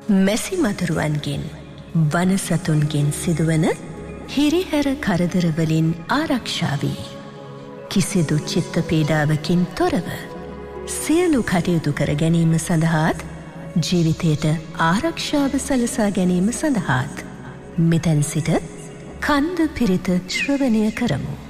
මැසි මදුරුවන්ගෙන් වනසතුන්ගෙන් සිදුවන හිරිහැර කරදරවලින් ආරක්ෂාවී කිසිදු චිත්ත පීඩාවකින් තොරව සියලු කටයුතු කර ගැනීම සඳහාත් ජීවිතයට ආරක්ෂාව සලසා ගැනීම සඳහාත් මෙතැන් සිට කන්ද පිරිත ශ්‍රවණය කරමු.